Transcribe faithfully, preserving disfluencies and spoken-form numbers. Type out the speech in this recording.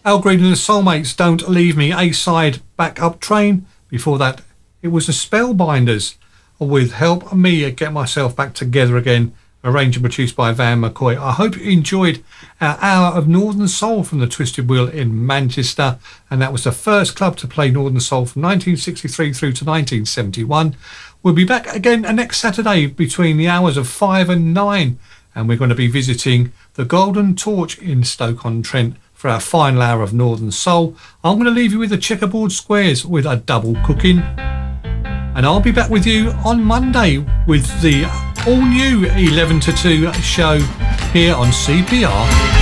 Al Green and the Soulmates, Don't Leave Me, A-side, Back Up Train. Before that, it was the Spellbinders with Help Me Get Myself Back Together Again, arranged and produced by Van McCoy. I hope you enjoyed our hour of Northern Soul from the Twisted Wheel in Manchester, and that was the first club to play Northern Soul from nineteen sixty-three through to nineteen seventy-one. We'll be back again next Saturday between the hours of five and nine, and we're going to be visiting the Golden Torch in Stoke-on-Trent for our final hour of Northern Soul. I'm going to leave you with the Checkerboard Squares with A Double Cooking, and I'll be back with you on Monday with the all-new eleven to two show here on C P R.